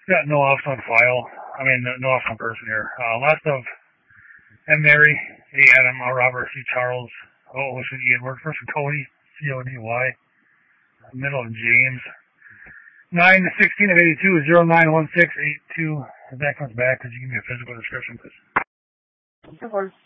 Got no offs on file. I mean, no offs on person here. Last of M. Mary, A. Adam, R. Robert, C. Charles, O. Ocean, E. Edward. First of Cody, C-O-D-Y. Middle of James. 9/16 of 82, 091682. If that comes back, could you give me a physical description, please? Of course.